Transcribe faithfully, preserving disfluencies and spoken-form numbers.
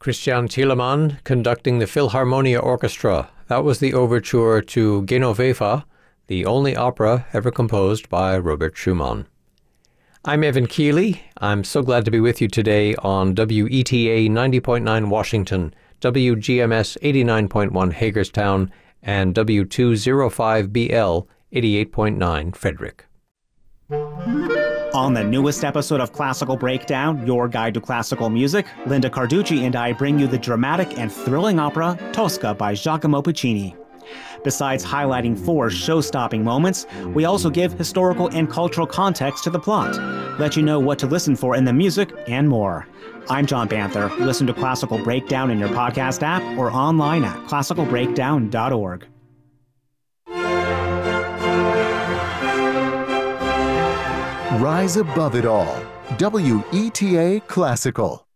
Christian Thielemann conducting the Philharmonia Orchestra. That was the overture to Genoveva, the only opera ever composed by Robert Schumann. I'm Evan Keeley. I'm so glad to be with you today on W E T A ninety point nine Washington, W G M S eighty-nine point one Hagerstown, and W two oh five B L eighty-eight point nine Frederick. On the newest episode of Classical Breakdown, your guide to classical music, Linda Carducci and I bring you the dramatic and thrilling opera Tosca by Giacomo Puccini. Besides highlighting four show-stopping moments, we also give historical and cultural context to the plot, let you know what to listen for in the music, and more. I'm John Banther. Listen to Classical Breakdown in your podcast app or online at classical breakdown dot org. Rise above it all. W E T A Classical.